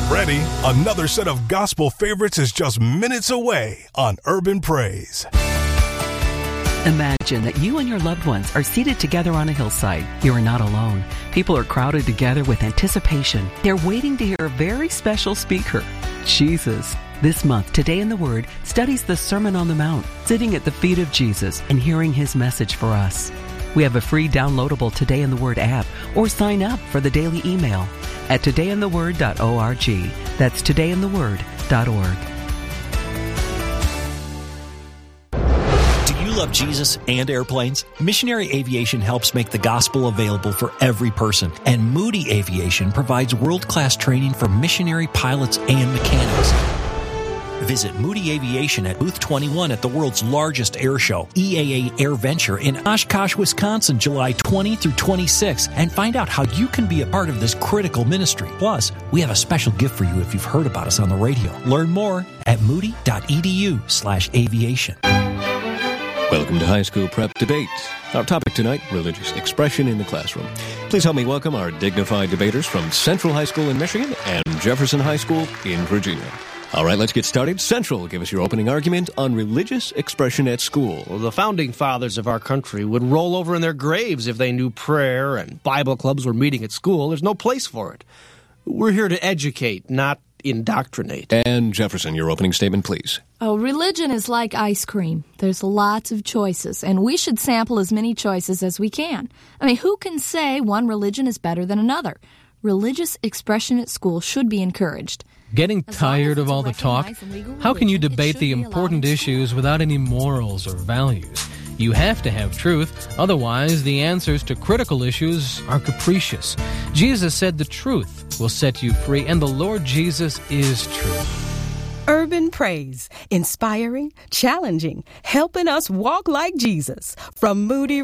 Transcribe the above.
Get ready. Another set of gospel favorites is just minutes away on Urban Praise. Imagine that you and your loved ones are seated together on a hillside. You are not alone. People are crowded together with anticipation. They're waiting to hear a very special speaker, Jesus. This month, Today in the Word studies the Sermon on the Mount, sitting at the feet of Jesus and hearing his message for us. We have a free downloadable Today in the Word app, or sign up for the daily email at todayintheword.org. That's todayintheword.org. Love Jesus and airplanes? Missionary Aviation helps make the gospel available for every person, and Moody Aviation provides world-class training for missionary pilots and mechanics. Visit Moody Aviation at Booth 21 at the world's largest air show, EAA AirVenture in Oshkosh, Wisconsin, July 20 through 26, and find out how you can be a part of this critical ministry. Plus, we have a special gift for you if you've heard about us on the radio. Learn more at moody.edu/aviation. Welcome to High School Prep Debate. Our topic tonight, religious expression in the classroom. Please help me welcome our dignified debaters from Central High School in Michigan and Jefferson High School in Virginia. All right, let's get started. Central, give us your opening argument on religious expression at school. Well, the founding fathers of our country would roll over in their graves if they knew prayer and Bible clubs were meeting at school. There's no place for it. We're here to educate, not indoctrinate. And Jefferson, your opening statement, please. Oh, religion is like ice cream. There's lots of choices, and we should sample as many choices as we can. I mean, who can say one religion is better than another? Religious expression at school should be encouraged. Getting tired of all the talk? How can you debate the important issues without any morals or values? You have to have truth, otherwise the answers to critical issues are capricious. Jesus said the truth will set you free, and the Lord Jesus is truth. Urban Praise, inspiring, challenging, helping us walk like Jesus. From Moody